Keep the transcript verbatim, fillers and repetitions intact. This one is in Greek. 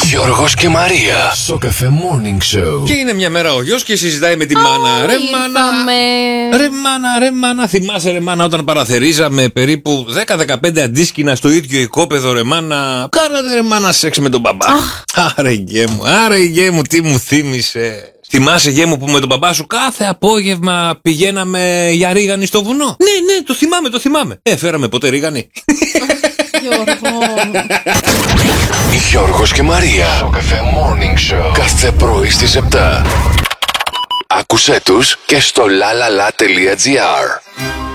Γιώργος και Μαρία. Σοκαφέ Morning Show. Και είναι μια μέρα ο γιος και συζητάει με τη μάνα. Oh, ρε μάνα, ρε μάνα, ρε μάνα. Θυμάσαι ρε μάνα όταν παραθερίζαμε περίπου δέκα με δεκαπέντε αντίσκηνα στο ίδιο οικόπεδο ρε μάνα. Κάνατε ρε μάνα σεξ με τον μπαμπά. Oh. Άρε γέ μου, άρε γέ μου, τι μου θύμισε. Θυμάσαι γέ μου που με τον μπαμπά σου κάθε απόγευμα πηγαίναμε για ρίγανη στο βουνό? Ναι, ναι, το θυμάμαι, το θυμάμαι. Ε, φέραμε ποτέ ρίγανη? Γιώργο. Γιώργος και Μαρία. Σοκαφέ Morning Show. Κάθε πρωί στις επτά. Άκουσέ τους και στο lalala.gr.